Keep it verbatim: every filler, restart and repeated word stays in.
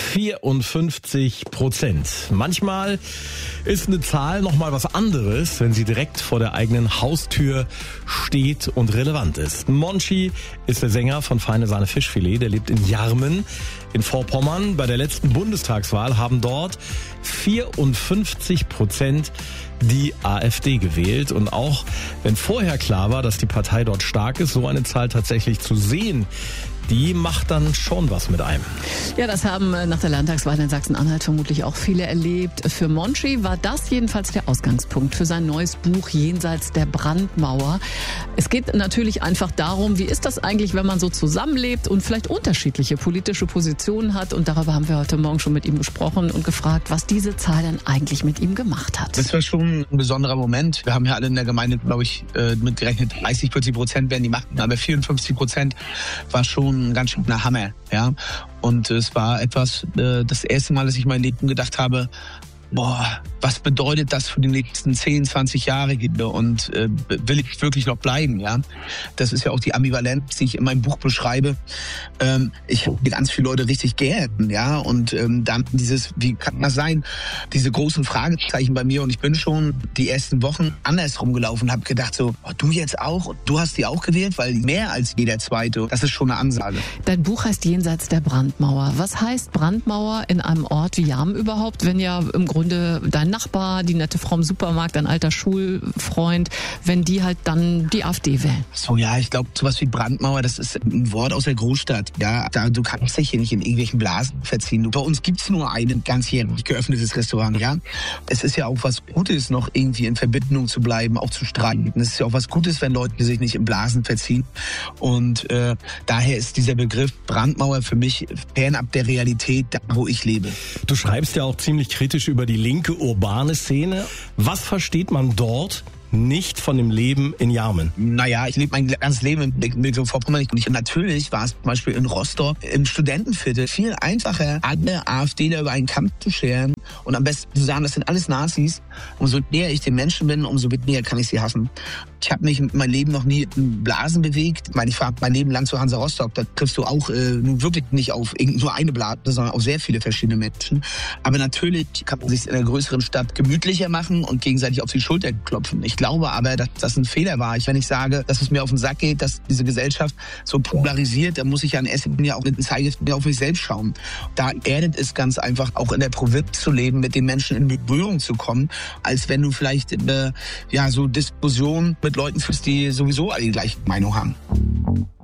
vierundfünfzig Prozent. Manchmal ist eine Zahl nochmal was anderes, wenn sie direkt vor der eigenen Haustür steht und relevant ist. Monchi ist der Sänger von Feine Sahne Fischfilet, der lebt in Jarmen in Vorpommern. Bei der letzten Bundestagswahl haben dort vierundfünfzig Prozent die AfD gewählt. Und auch wenn vorher klar war, dass die Partei dort stark ist, so eine Zahl tatsächlich zu sehen, die macht dann schon was mit einem. Ja, das haben nach der Landtagswahl in Sachsen-Anhalt vermutlich auch viele erlebt. Für Monchi war das jedenfalls der Ausgangspunkt für sein neues Buch Jenseits der Brandmauer. Es geht natürlich einfach darum, wie ist das eigentlich, wenn man so zusammenlebt und vielleicht unterschiedliche politische Positionen hat. Und darüber haben wir heute Morgen schon mit ihm gesprochen und gefragt, was diese Zahl denn eigentlich mit ihm gemacht hat. Das war schon ein besonderer Moment. Wir haben ja alle in der Gemeinde, glaube ich, mit gerechnet, dreißig, vierzig Prozent werden die machten, aber vierundfünfzig Prozent war schon ein ganz schöner Hammer, ja. Und es war etwas, äh, das erste Mal, dass ich mein Leben gedacht habe, boah, was bedeutet das für die nächsten zehn, zwanzig Jahre und äh, will ich wirklich noch bleiben, ja? Das ist ja auch die Ambivalenz, die ich in meinem Buch beschreibe. Ähm, ich habe ganz viele Leute richtig gern, ja, und ähm, dann dieses, wie kann das sein, diese großen Fragezeichen bei mir und ich bin schon die ersten Wochen andersrum gelaufen und habe gedacht so, oh, du jetzt auch? Und du hast die auch gewählt? Weil mehr als jeder Zweite, das ist schon eine Ansage. Dein Buch heißt Jenseits der Brandmauer. Was heißt Brandmauer in einem Ort wie Jarmen überhaupt, wenn ja im Grunde dein Nachbar, die nette Frau im Supermarkt, dein alter Schulfreund, wenn die halt dann die AfD wählen? So, ja, ich glaube, sowas wie Brandmauer, das ist ein Wort aus der Großstadt. Ja, da, du kannst dich hier nicht in irgendwelchen Blasen verziehen. Du, bei uns gibt's nur ein ganzjährig geöffnetes Restaurant, ja. Es ist ja auch was Gutes, noch irgendwie in Verbindung zu bleiben, auch zu streiten. Es ist ja auch was Gutes, wenn Leute sich nicht in Blasen verziehen. Und äh, daher ist dieser Begriff Brandmauer für mich fernab der Realität, da wo ich lebe. Du schreibst ja auch ziemlich kritisch über die linke urbane Szene. Was versteht man dort nicht von dem Leben in Jarmen? Naja, ich lebe mein ganzes Leben in Mecklenburg-Vorpommern und ich, natürlich war es zum Beispiel in Rostock im Studentenviertel viel einfacher, alle AfDler über einen Kamm zu scheren und am besten zu sagen, das sind alles Nazis. Umso näher ich den Menschen bin, umso näher kann ich sie hassen. Ich habe mich in meinem Leben noch nie in Blasen bewegt. Ich meine, ich fahre mein Leben lang zu Hansa Rostock. Da triffst du auch äh, nun wirklich nicht auf nur eine Blase, sondern auf sehr viele verschiedene Menschen. Aber natürlich kann man sich in einer größeren Stadt gemütlicher machen und gegenseitig auf die Schulter klopfen. Ich glaube aber, dass das ein Fehler war. Ich, wenn ich sage, dass es mir auf den Sack geht, dass diese Gesellschaft so polarisiert, dann muss ich ja in erster Linie auch mit dem Zeigefinger auf mich selbst schauen. Da erdet es ganz einfach, auch in der Provinz zu leben, mit den Menschen in Berührung zu kommen, als wenn du vielleicht äh, ja so Diskussionen mit Leuten führst, die sowieso alle die gleiche Meinung haben.